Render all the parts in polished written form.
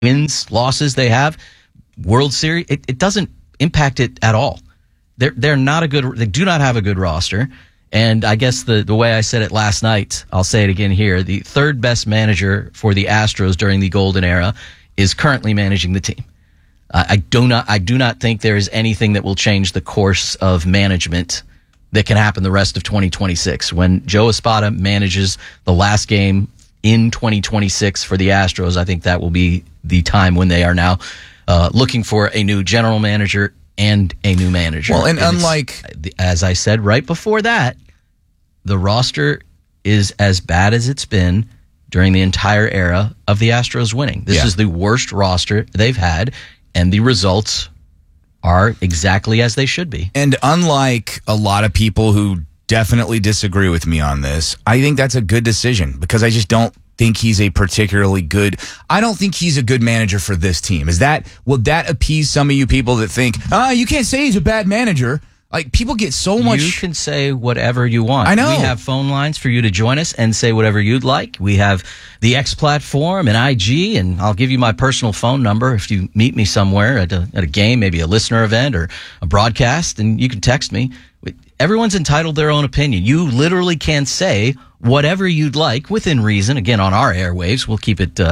wins, losses they have, World Series, it doesn't impact it at all. They do not have a good roster. And I guess the way I said it last night, I'll say it again here. The third best manager for the Astros during the golden era is currently managing the team. I do not think there is anything that will change the course of management that can happen the rest of 2026. When Joe Espada manages the last game in 2026 for the Astros, I think that will be the time when they are now looking for a new general manager and a new manager. Well, and unlike, as I said right before that, the roster is as bad as it's been during the entire era of the Astros winning. This is the worst roster they've had, and the results are exactly as they should be. And unlike a lot of people who definitely disagree with me on this, I think that's a good decision because I just don't think he's a particularly good. I don't think he's a good manager for this team. Will that appease some of you people that think, you can't say he's a bad manager? Like, people get so much. You can say whatever you want. I know. We have phone lines for you to join us and say whatever you'd like. We have the X platform and IG, and I'll give you my personal phone number if you meet me somewhere at a game, maybe a listener event or a broadcast, and you can text me. Everyone's entitled to their own opinion. You literally can say whatever you'd like within reason. Again, on our airwaves, we'll keep it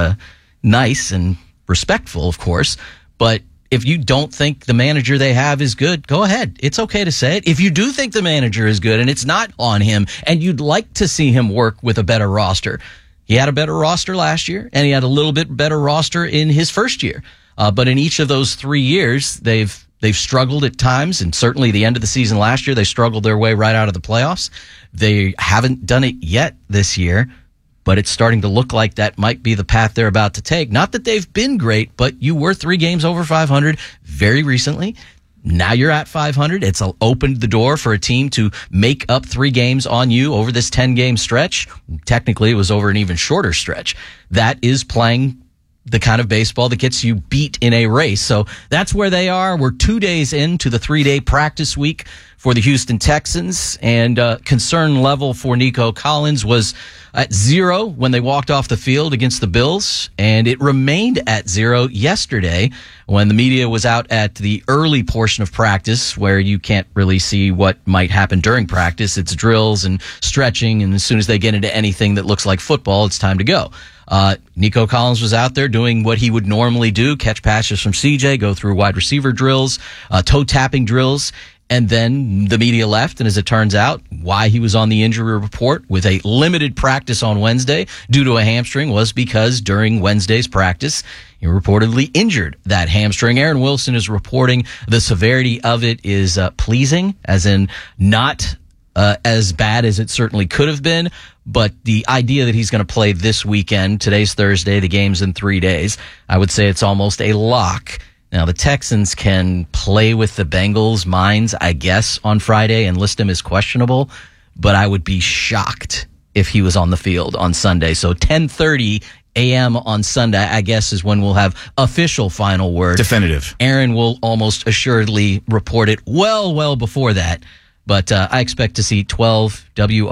nice and respectful, of course, but if you don't think the manager they have is good, go ahead. It's okay to say it. If you do think the manager is good and it's not on him and you'd like to see him work with a better roster, he had a better roster last year and he had a little bit better roster in his first year. But in each of those 3 years, they've struggled at times, and certainly the end of the season last year, they struggled their way right out of the playoffs. They haven't done it yet this year, but it's starting to look like that might be the path they're about to take. Not that they've been great, but you were 3 games over 500 very recently. Now you're at 500. It's opened the door for a team to make up 3 games on you over this 10-game stretch. Technically, it was over an even shorter stretch. That is playing the kind of baseball that gets you beat in a race. So that's where they are. We're 2 days into the 3-day practice week for the Houston Texans, and concern level for Nico Collins was at 0 when they walked off the field against the Bills, and it remained at 0 yesterday when the media was out at the early portion of practice where you can't really see what might happen during practice. It's drills and stretching, and as soon as they get into anything that looks like football, it's time to go. Nico Collins was out there doing what he would normally do, catch passes from CJ, go through wide receiver drills, toe tapping drills, and then the media left. And as it turns out, why he was on the injury report with a limited practice on Wednesday due to a hamstring was because during Wednesday's practice, he reportedly injured that hamstring. Aaron Wilson is reporting the severity of it is pleasing, as in not as bad as it certainly could have been, but the idea that he's going to play this weekend, today's Thursday, the game's in 3 days, I would say it's almost a lock. Now, the Texans can play with the Bengals' minds, I guess, on Friday and list him as questionable, but I would be shocked if he was on the field on Sunday. So 10:30 a.m. on Sunday, I guess, is when we'll have official final word. Definitive. Aaron will almost assuredly report it well before that. But I expect to see 12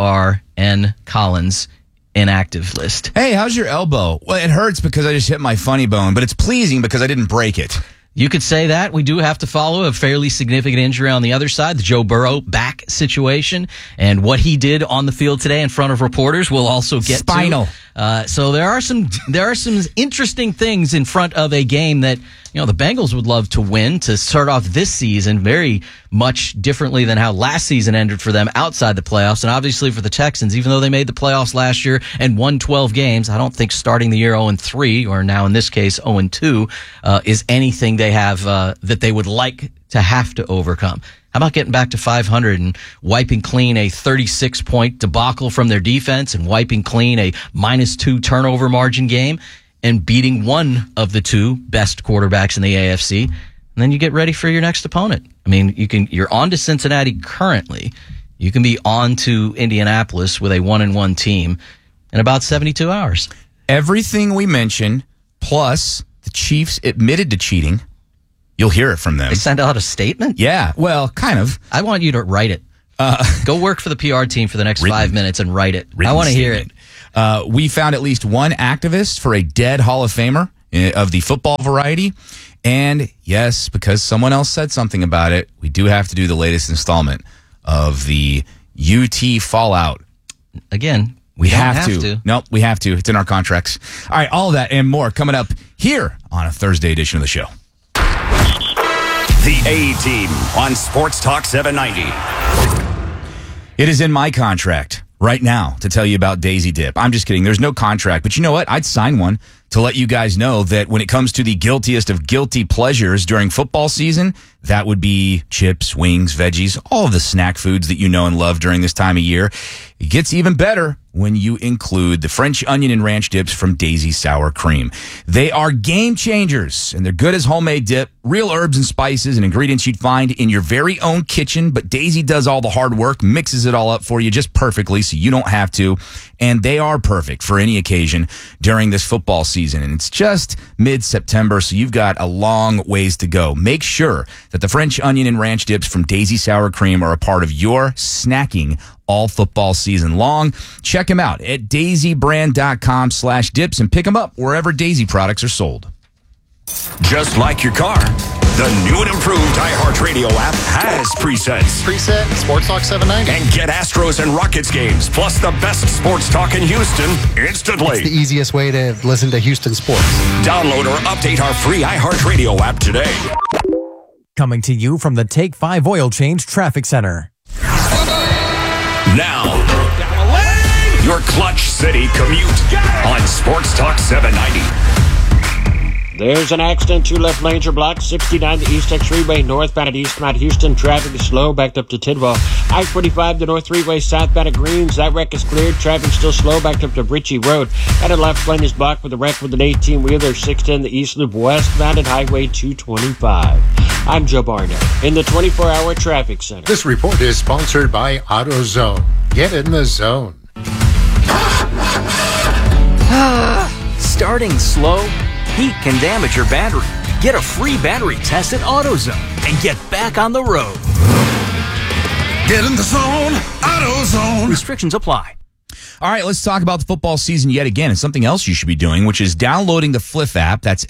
WRN Collins inactive list. Hey, how's your elbow? Well, it hurts because I just hit my funny bone, but it's pleasing because I didn't break it. You could say that. We do have to follow a fairly significant injury on the other side, the Joe Burrow back situation, and what he did on the field today in front of reporters. We'll also get spinal. So there are some interesting things in front of a game that the Bengals would love to win to start off this season very much differently than how last season ended for them outside the playoffs. And obviously for the Texans, even though they made the playoffs last year and won 12 games, I don't think starting the year 0-3, or now in this case 0-2, is anything they have that they would like to have to overcome. How about getting back to 500 and wiping clean a 36-point debacle from their defense and wiping clean a -2 turnover margin game and beating one of the 2 best quarterbacks in the AFC, and then you get ready for your next opponent. I mean, you're on to Cincinnati currently. You can be on to Indianapolis with a 1-1 team in about 72 hours. Everything we mentioned, plus the Chiefs admitted to cheating. You'll hear it from them. They sent out a statement? Yeah, well, kind of. I want you to write it. Go work for the PR team for the next 5 minutes and write it. I want to hear it. We found at least one activist for a dead Hall of Famer of the football variety. And yes, because someone else said something about it, we do have to do the latest installment of the UT Fallout. Again, we have to. Nope, we have to. It's in our contracts. All right, all of that and more coming up here on a Thursday edition of the show. The A-Team on Sports Talk 790. It is in my contract right now to tell you about Daisy Dip. I'm just kidding. There's no contract. But you know what? I'd sign one to let you guys know that when it comes to the guiltiest of guilty pleasures during football season, that would be chips, wings, veggies, all of the snack foods that you know and love during this time of year. It gets even better when you include the French onion and ranch dips from Daisy Sour Cream. They are game changers, and they're good as homemade dip, real herbs and spices and ingredients you'd find in your very own kitchen, but Daisy does all the hard work, mixes it all up for you just perfectly so you don't have to, and they are perfect for any occasion during this football season. And it's just mid-September, so you've got a long ways to go. Make sure that the French onion and ranch dips from Daisy Sour Cream are a part of your snacking all football season long. Check them out at daisybrand.com/dips and pick them up wherever Daisy products are sold. Just like your car, the new and improved iHeartRadio app has presets. Preset Sports Talk 790. And get Astros and Rockets games, plus the best sports talk in Houston instantly. It's the easiest way to listen to Houston sports. Download or update our free iHeartRadio app today. Coming to you from the Take 5 Oil Change Traffic Center. Now, your Clutch City commute on Sports Talk 790. There's an accident. 2 left lanes are blocked. 69 the East X Freeway northbound at East Mount Houston. Traffic is slow, backed up to Tidwell. I-45 the North Freeway southbound at Greens. That wreck is cleared. Traffic still slow, backed up to Ritchie Road. And a left lane is blocked with a wreck with an 18-wheeler. 610 the East Loop westbound at Highway 225. I'm Joe Barnett in the 24-hour traffic center. This report is sponsored by AutoZone. Get in the zone. Starting slow? Heat can damage your battery. Get a free battery test at AutoZone and get back on the road. Get in the zone, AutoZone. Restrictions apply. All right, let's talk about the football season yet again and something else you should be doing, which is downloading the Fliff app. That's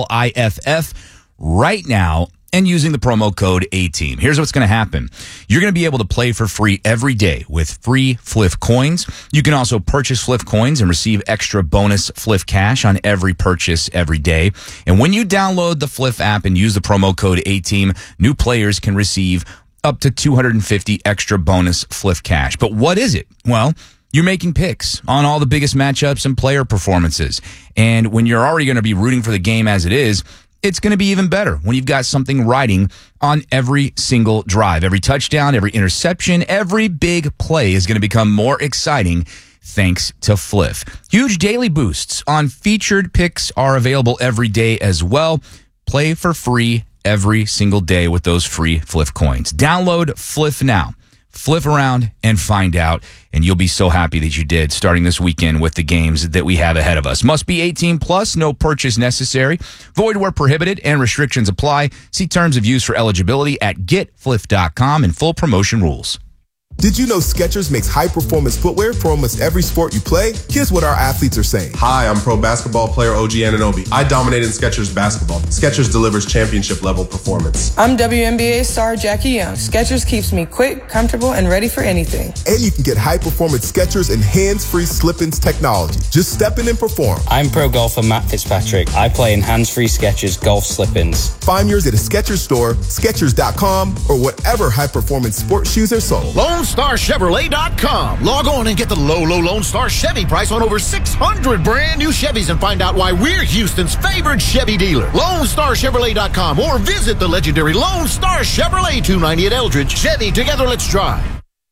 FLIFF right now and using the promo code A-Team. Here's what's going to happen. You're going to be able to play for free every day with free Fliff coins. You can also purchase Fliff coins and receive extra bonus Fliff cash on every purchase every day. And when you download the Fliff app and use the promo code A-Team, new players can receive up to 250 extra bonus Fliff cash. But what is it? Well, you're making picks on all the biggest matchups and player performances. And when you're already going to be rooting for the game as it is, it's going to be even better when you've got something riding on every single drive. Every touchdown, every interception, every big play is going to become more exciting thanks to Fliff. Huge daily boosts on featured picks are available every day as well. Play for free every single day with those free Fliff coins. Download Fliff now. Fliff around and find out, and you'll be so happy that you did starting this weekend with the games that we have ahead of us. Must be 18 plus, no purchase necessary. Void where prohibited and restrictions apply. See terms of use for eligibility at getfliff.com and full promotion rules. Did you know Skechers makes high-performance footwear for almost every sport you play? Here's what our athletes are saying. Hi, I'm pro basketball player OG Anunoby. I dominate in Skechers basketball. Skechers delivers championship-level performance. I'm WNBA star Jackie Young. Skechers keeps me quick, comfortable, and ready for anything. And you can get high-performance Skechers and hands-free slip-ins technology. Just step in and perform. I'm pro golfer Matt Fitzpatrick. I play in hands-free Skechers golf slip-ins. Find yours at a Skechers store, Skechers.com, or whatever high-performance sports shoes are sold. LoneStarChevrolet.com. Log on and get the low Lone Star Chevy price on over 600 brand new Chevys and find out why we're Houston's favorite Chevy dealer. LoneStarChevrolet.com or visit the legendary Lone Star Chevrolet 290 at Eldridge. Chevy, together let's drive.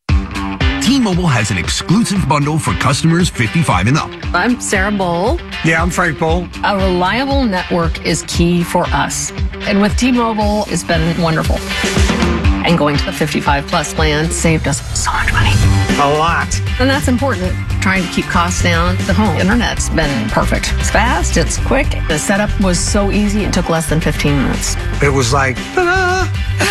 T-Mobile has an exclusive bundle for customers 55 and up. I'm Sarah Bowl. Yeah, I'm Frank Bowl. A reliable network is key for us. And with T-Mobile, it's been wonderful. And going to the 55 plus plan saved us so much money. A lot. And that's important. Trying to keep costs down. The home internet's been perfect. It's fast, it's quick. The setup was so easy, it took less than 15 minutes. It was like, ta-da!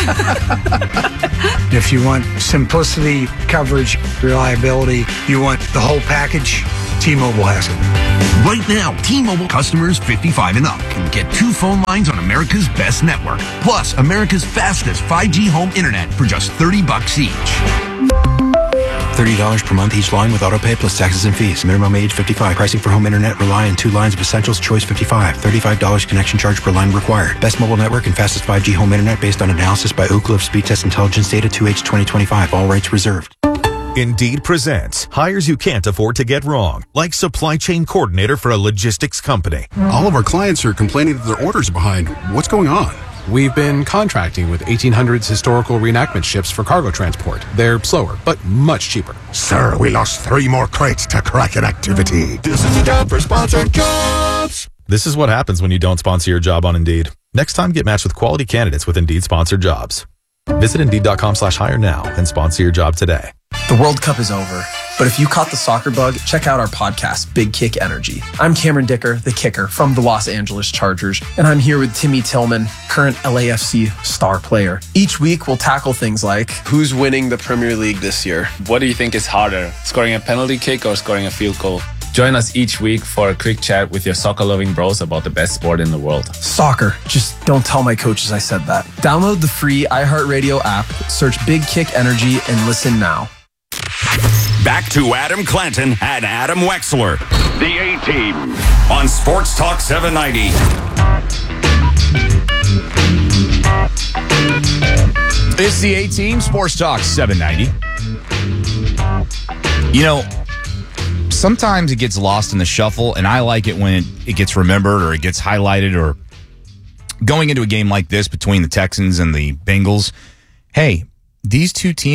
If you want simplicity, coverage, reliability, you want the whole package, T-Mobile has it. Right now, T-Mobile customers 55 and up can get 2 phone lines on America's best network, plus America's fastest 5G home internet for just $30 each. $30 per month each line with autopay plus taxes and fees. Minimum age 55. Pricing for home internet rely on 2 lines of Essentials. Choice 55. $35 connection charge per line required. Best mobile network and fastest 5G home internet based on analysis by Ookla of Speed Test Intelligence data 2H 2025. All rights reserved. Indeed presents hires you can't afford to get wrong, like supply chain coordinator for a logistics company. All of our clients are complaining that their orders are behind. What's going on? We've been contracting with 1800s historical reenactment ships for cargo transport. They're slower, but much cheaper. Sir, we lost 3 more crates to Kraken activity. This is a job for sponsored jobs. This is what happens when you don't sponsor your job on Indeed. Next time, get matched with quality candidates with Indeed sponsored jobs. Visit Indeed.com/hire now and sponsor your job today. The World Cup is over, but if you caught the soccer bug, check out our podcast, Big Kick Energy. I'm Cameron Dicker, the kicker from the Los Angeles Chargers, and I'm here with Timmy Tillman, current LAFC star player. Each week, we'll tackle things like, who's winning the Premier League this year? What do you think is harder, scoring a penalty kick or scoring a field goal? Join us each week for a quick chat with your soccer-loving bros about the best sport in the world. Soccer. Just don't tell my coaches I said that. Download the free iHeartRadio app, search Big Kick Energy, and listen now. Back to Adam Clanton and Adam Wexler. The A-Team on Sports Talk 790. It's the A-Team, Sports Talk 790. You know, sometimes it gets lost in the shuffle, and I like it when it gets remembered or it gets highlighted, or going into a game like this between the Texans and the Bengals. Hey, these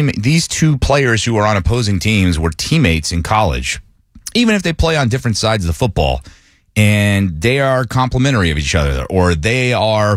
two players who are on opposing teams were teammates in college, even if they play on different sides of the football, and they are complimentary of each other, or they are,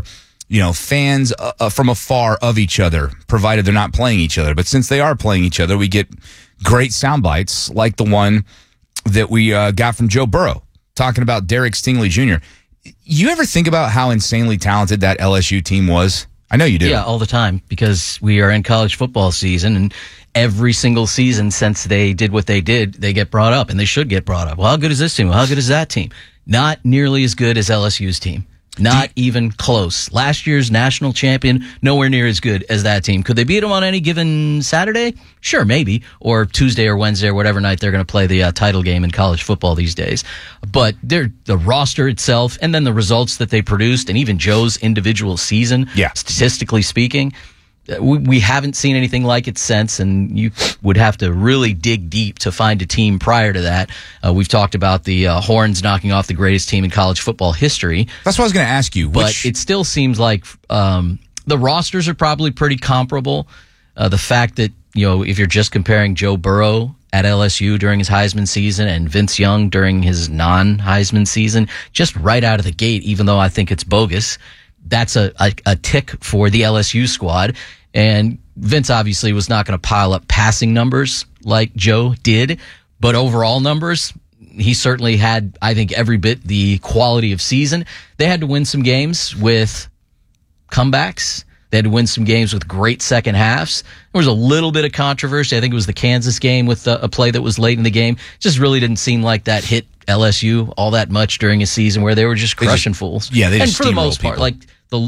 fans from afar of each other, provided they're not playing each other. But since they are playing each other, we get great sound bites like the one that we got from Joe Burrow talking about Derek Stingley Jr. You ever think about how insanely talented that LSU team was? I know you do. Yeah, all the time, because we are in college football season, and every single season since they did what they did, they get brought up, and they should get brought up. Well, how good is this team? Well, how good is that team? Not nearly as good as LSU's team. Not even close. Last year's national champion, nowhere near as good as that team. Could they beat them on any given Saturday? Sure, maybe. Or Tuesday or Wednesday or whatever night they're going to play the title game in college football these days. But the roster itself, and then the results that they produced, and even Joe's individual season, statistically speaking, we haven't seen anything like it since, and you would have to really dig deep to find a team prior to that. We've talked about the Horns knocking off the greatest team in college football history. That's what I was going to ask you. But it still seems like the rosters are probably pretty comparable. The fact that, if you're just comparing Joe Burrow at LSU during his Heisman season and Vince Young during his non-Heisman season, just right out of the gate, even though I think it's bogus, that's a tick for the LSU squad. And Vince obviously was not going to pile up passing numbers like Joe did, but overall numbers, he certainly had, I think, every bit the quality of season. They had to win some games with comebacks. They had to win some games with great second halves. There was a little bit of controversy. I think it was the Kansas game with a play that was late in the game. Just really didn't seem like that hit LSU all that much during a season where they were just crushing fools. Yeah, they and just for the most part, like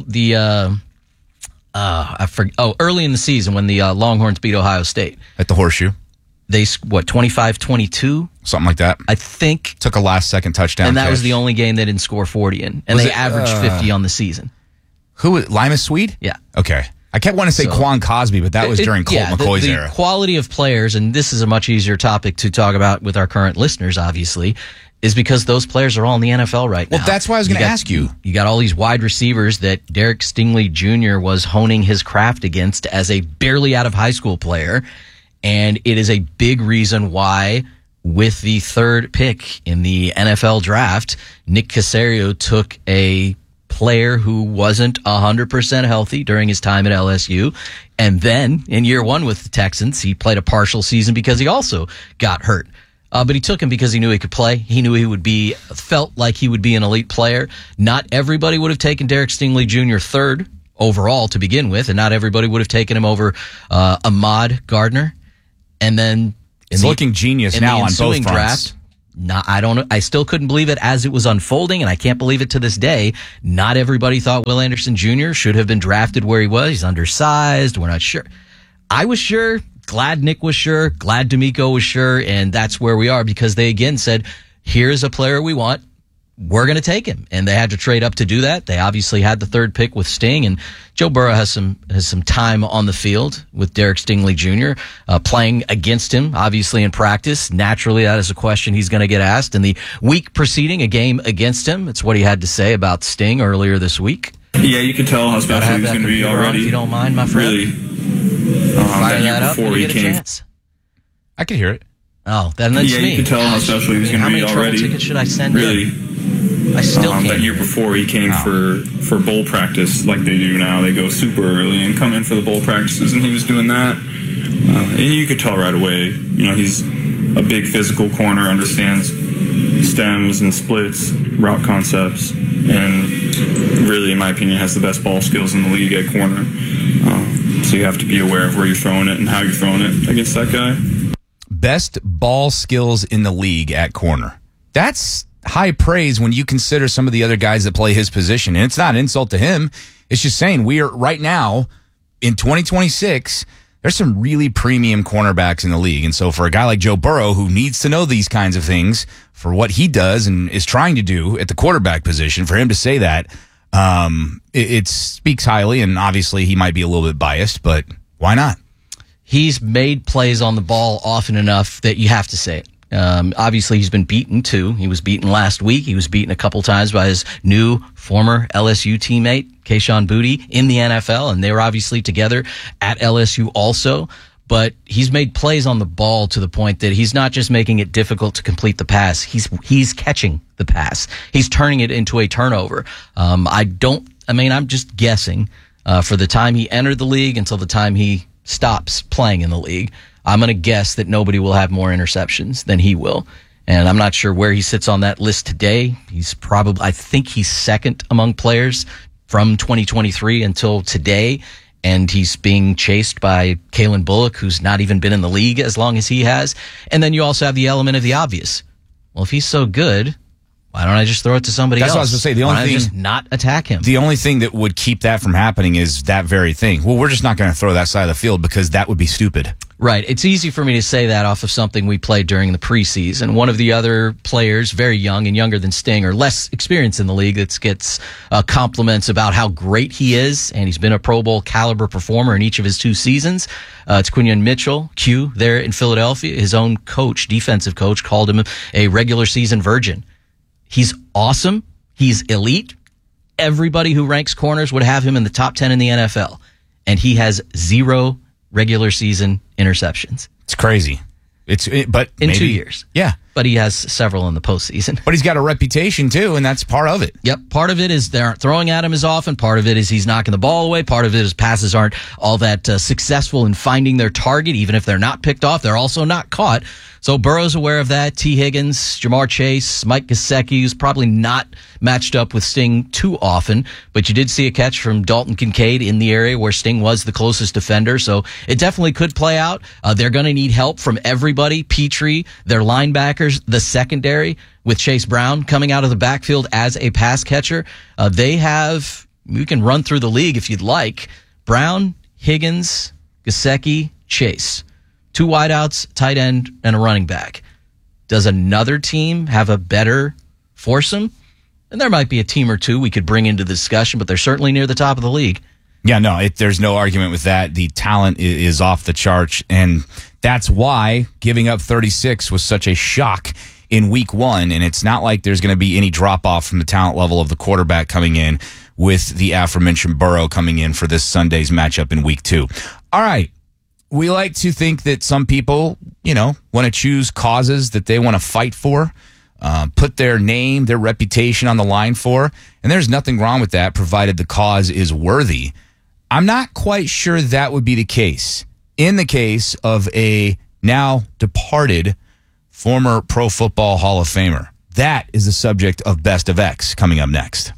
early in the season when the Longhorns beat Ohio State at the Horseshoe. They 25-22? Something like that. I think. Took a last-second touchdown. And that catch. was the only game they didn't score 40 in. And they averaged 50 on the season. Who? Limas Swede? Yeah. Okay. I kept wanting to say Quan Cosby, but that was during Colt McCoy's era. The quality of players, and this is a much easier topic to talk about with our current listeners, obviously, is because those players are all in the NFL right now. Well, that's why I was going to ask you. You got all these wide receivers that Derek Stingley Jr. was honing his craft against as a barely out of high school player. And it is a big reason why, with the third pick in the NFL draft, Nick Caserio took a player who wasn't 100% healthy during his time at LSU. And then in year one with the Texans, he played a partial season because he also got hurt. But he took him because he knew he could play. He knew felt like he would be an elite player. Not everybody would have taken Derek Stingley Jr. third overall to begin with, and not everybody would have taken him over Ahmad Gardner. And then it's looking genius now on both fronts. Draft, I still couldn't believe it as it was unfolding, and I can't believe it to this day. Not everybody thought Will Anderson Jr. should have been drafted where he was. He's undersized. We're not sure. I was sure. Glad Nick was sure. Glad D'Amico was sure. And that's where we are, because they again said, here's a player we want. We're going to take him. And they had to trade up to do that. They obviously had the third pick with Sting, and Joe Burrow has some time on the field with Derek Stingley Jr. Playing against him, obviously in practice. Naturally, that is a question he's going to get asked. In the week preceding a game against him, it's what he had to say about Sting earlier this week. Yeah, you could tell how special he was going to be already. If you don't mind, my friend. Really. Fire that up before he came. I could hear it. Oh, then that's me. Yeah, you could tell how special he was going to be already. How many trouble tickets should I send really? in? I still can't. That year before he came for bowl practice like they do now. They go super early and come in for the bowl practices, and he was doing that. And you could tell right away, he's a big physical corner, understands stems and splits, route concepts, and really, in my opinion, has the best ball skills in the league at corner. So you have to be aware of where you're throwing it and how you're throwing it against that guy. Best ball skills in the league at corner. That's high praise when you consider some of the other guys that play his position. And it's not an insult to him. It's just saying we are right now in 2026, there's some really premium cornerbacks in the league. And so for a guy like Joe Burrow, who needs to know these kinds of things for what he does and is trying to do at the quarterback position, for him to say that, it speaks highly. And obviously he might be a little bit biased, but why not? He's made plays on the ball often enough that you have to say it. Obviously, he's been beaten, too. He was beaten last week. He was beaten a couple times by his new former LSU teammate, Kayshon Boutte, in the NFL, and they were obviously together at LSU also. But he's made plays on the ball to the point that he's not just making it difficult to complete the pass. He's catching the pass. He's turning it into a turnover. I'm just guessing for the time he entered the league until the time he stops playing in the league, I'm going to guess that nobody will have more interceptions than he will. And I'm not sure where he sits on that list today. I think he's second among players from 2023 until today. And he's being chased by Kalen Bullock, who's not even been in the league as long as he has. And then you also have the element of the obvious. Well, if he's so good, why don't I just throw it to somebody else? That's what I was going to say. The only thing, just not attack him. The only thing that would keep that from happening is that very thing. Well, we're just not going to throw that side of the field because that would be stupid. Right. It's easy for me to say that off of something we played during the preseason. One of the other players, very young and younger than Sting, or less experienced in the league, that gets compliments about how great he is, and he's been a Pro Bowl caliber performer in each of his 2 seasons. It's Quinyon Mitchell, Q, there in Philadelphia. His own coach, defensive coach, called him a regular season virgin. He's awesome. He's elite. Everybody who ranks corners would have him in the top 10 in the NFL, and he has 0 regular season interceptions. It's crazy. But in maybe, 2 years. Yeah. But he has several in the postseason. But he's got a reputation too, and that's part of it. Yep. Part of it is they aren't throwing at him as often. Part of it is he's knocking the ball away. Part of it is passes aren't all that successful in finding their target. Even if they're not picked off, they're also not caught. So Burrow's aware of that. T. Higgins, Jamar Chase, Mike Gesicki, who's probably not matched up with Sting too often, but you did see a catch from Dalton Kincaid in the area where Sting was the closest defender. So it definitely could play out. They're going to need help from everybody. Petrie, their linebackers, the secondary with Chase Brown coming out of the backfield as a pass catcher. You can run through the league if you'd like. Brown, Higgins, Gesicki, Chase. 2 wideouts, tight end, and a running back. Does another team have a better foursome? And there might be a team or two we could bring into the discussion, but they're certainly near the top of the league. Yeah, no, there's no argument with that. The talent is off the charts, and that's why giving up 36 was such a shock in week 1, and it's not like there's going to be any drop-off from the talent level of the quarterback coming in with the aforementioned Burrow coming in for this Sunday's matchup in week 2. All right. We like to think that some people, want to choose causes that they want to fight for, put their name, their reputation on the line for, and there's nothing wrong with that, provided the cause is worthy. I'm not quite sure that would be the case in the case of a now departed former Pro Football Hall of Famer. That is the subject of Best of X coming up next.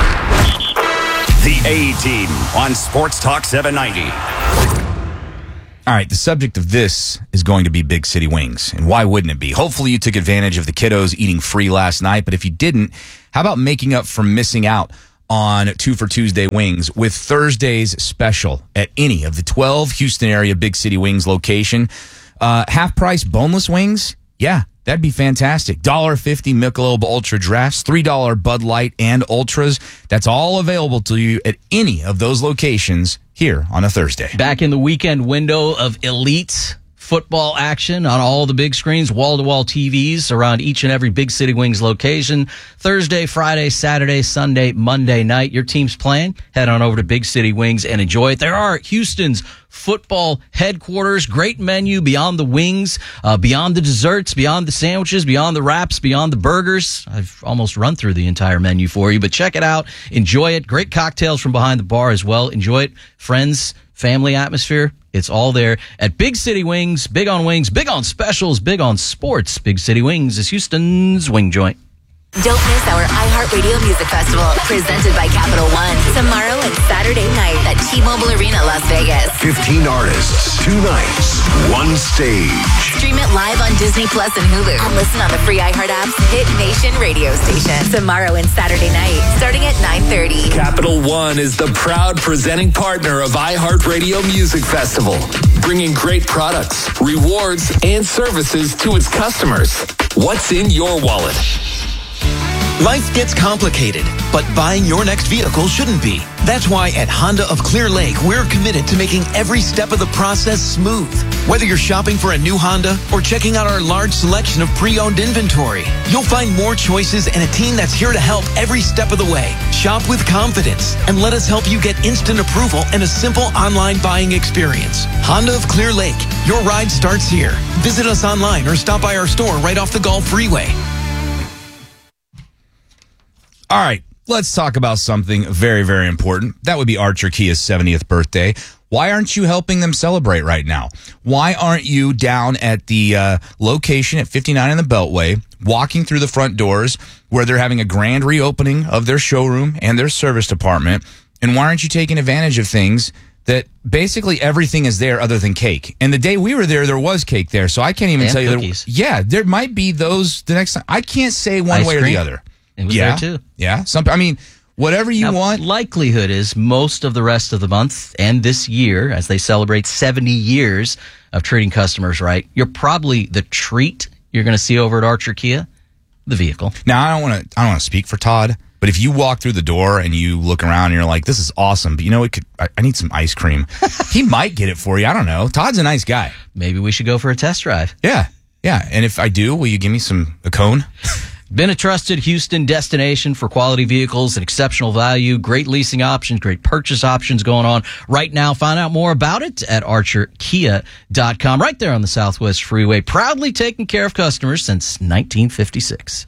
The A-Team on Sports Talk 790. All right, the subject of this is going to be Big City Wings, and why wouldn't it be? Hopefully you took advantage of the kiddos eating free last night, but if you didn't, how about making up for missing out on 2 for Tuesday wings with Thursday's special at any of the 12 Houston area Big City Wings location? Half price boneless wings? Yeah, that'd be fantastic. $1.50 Michelob Ultra drafts, $3 Bud Light and Ultras. That's all available to you at any of those locations here on a Thursday. Back in the weekend window of elite football action on all the big screens, wall-to-wall TVs around each and every Big City Wings location. Thursday, Friday, Saturday, Sunday, Monday night. Your team's playing. Head on over to Big City Wings and enjoy it. There are Houston's football headquarters. Great menu beyond the wings, beyond the desserts, beyond the sandwiches, beyond the wraps, beyond the burgers. I've almost run through the entire menu for you, but check it out. Enjoy it. Great cocktails from behind the bar as well. Enjoy it. Friends, family atmosphere. It's all there at Big City Wings, big on specials, big on sports. Big City Wings is Houston's wing joint. Don't miss our iHeartRadio Music Festival, presented by Capital One, tomorrow and Saturday night at T-Mobile Arena, Las Vegas. 15 artists, 2 nights, 1 stage. Stream it live on Disney Plus and Hulu, and listen on the free iHeart app's Hit Nation radio station. Tomorrow and Saturday night, starting at 9:30. Capital One is the proud presenting partner of iHeartRadio Music Festival, bringing great products, rewards, and services to its customers. What's in your wallet? Life gets complicated, but buying your next vehicle shouldn't be. That's why at Honda of Clear Lake, we're committed to making every step of the process smooth. Whether you're shopping for a new Honda or checking out our large selection of pre-owned inventory, you'll find more choices and a team that's here to help every step of the way. Shop with confidence and let us help you get instant approval and a simple online buying experience. Honda of Clear Lake, your ride starts here. Visit us online or stop by our store right off the Gulf Freeway. All right, let's talk about something very, very important. That would be Archer Kia's 70th birthday. Why aren't you helping them celebrate right now? Why aren't you down at the location at 59 in the Beltway, walking through the front doors where they're having a grand reopening of their showroom and their service department? And why aren't you taking advantage of things that basically everything is there other than cake? And the day we were there was cake there, so I can't even tell you. Yeah, there might be those the next time. I can't say one way or the other. It was there too. Yeah. Whatever you want. Likelihood is most of the rest of the month and this year, as they celebrate 70 years of treating customers right, you're probably the treat you're going to see over at Archer Kia, the vehicle. Now, I don't want to speak for Todd, but if you walk through the door and you look around and you're like, this is awesome, but I need some ice cream. He might get it for you. I don't know. Todd's a nice guy. Maybe we should go for a test drive. Yeah. And if I do, will you give me a cone? Been a trusted Houston destination for quality vehicles and exceptional value. Great leasing options, great purchase options going on right now. Find out more about it at archerkia.com. Right there on the Southwest Freeway. Proudly taking care of customers since 1956.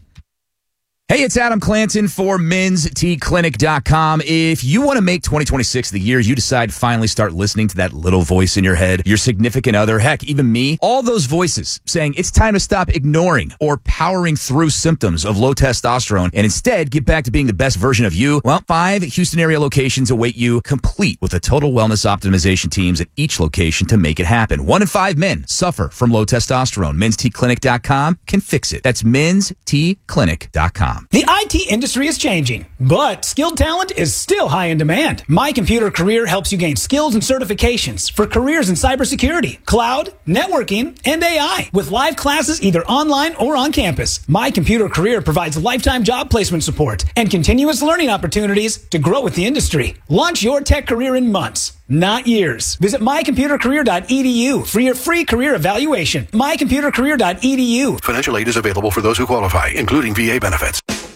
Hey, it's Adam Clanton for menstclinic.com. If you want to make 2026 the year you decide to finally start listening to that little voice in your head, your significant other, heck, even me, all those voices saying it's time to stop ignoring or powering through symptoms of low testosterone and instead get back to being the best version of you, well, 5 Houston area locations await you, complete with a total wellness optimization teams at each location to make it happen. 1 in 5 men suffer from low testosterone. menstclinic.com can fix it. That's menstclinic.com. The IT industry is changing, but skilled talent is still high in demand. My Computer Career helps you gain skills and certifications for careers in cybersecurity, cloud, networking, and AI. With live classes either online or on campus, My Computer Career provides lifetime job placement support and continuous learning opportunities to grow with the industry. Launch your tech career in months, not years. Visit mycomputercareer.edu for your free career evaluation. mycomputercareer.edu. Financial aid is available for those who qualify, including VA benefits.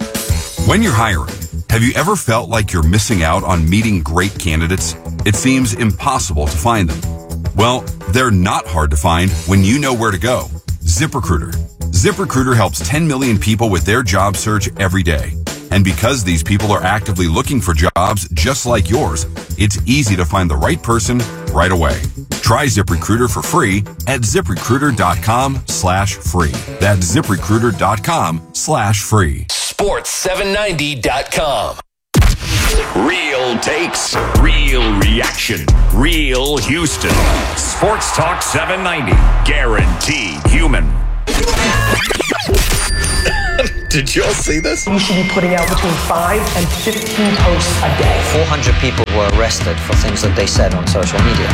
When you're hiring, have you ever felt like you're missing out on meeting great candidates? It seems impossible to find them. Well, they're not hard to find when you know where to go. ZipRecruiter. ZipRecruiter helps 10 million people with their job search every day. And because these people are actively looking for jobs just like yours, it's easy to find the right person right away. Try ZipRecruiter for free at ZipRecruiter.com/free. That's ZipRecruiter.com/free. Sports790.com. Real takes, real reaction, real Houston. Sports Talk 790, guaranteed human. Did you all see this? You should be putting out between 5 and 15 posts a day. 400 people were arrested for things that they said on social media.